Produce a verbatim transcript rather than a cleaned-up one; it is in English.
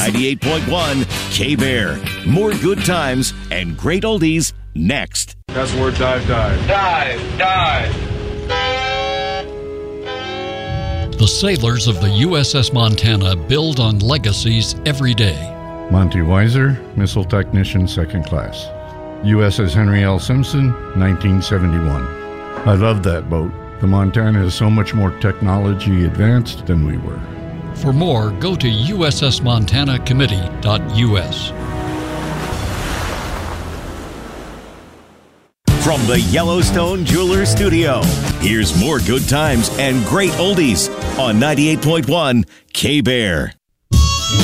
ninety-eight point one K-Bear. More good times and great oldies next. That's the word dive, dive. Dive, dive. The sailors of the U S S Montana build on legacies every day. Monty Weiser, Missile Technician, Second Class. U S S Henry L. Simpson, nineteen seventy-one. I love that boat. The Montana is so much more technology advanced than we were. For more, go to U S S Montana Committee dot U S. From the Yellowstone Jeweler Studio, here's more good times and great oldies on ninety-eight point one K-Bear.